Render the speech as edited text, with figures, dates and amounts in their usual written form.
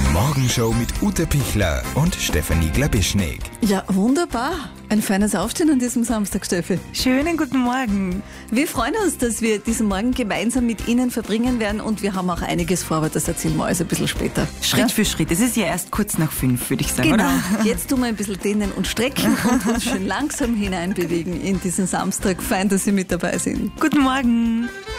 Morgenshow mit Ute Pichler und Stefanie Glabischnik. Ja, wunderbar. Ein feines Aufstehen an diesem Samstag, Steffi. Schönen guten Morgen. Wir freuen uns, dass wir diesen Morgen gemeinsam mit Ihnen verbringen werden und wir haben auch einiges vor, aber das erzählen wir alles ein bisschen später. Schritt für Schritt. Es ist ja erst kurz nach 5, würde ich sagen, Genau. oder? Jetzt tun wir ein bisschen dehnen und strecken und uns schön langsam hineinbewegen in diesen Samstag. Fein, dass Sie mit dabei sind. Guten Morgen.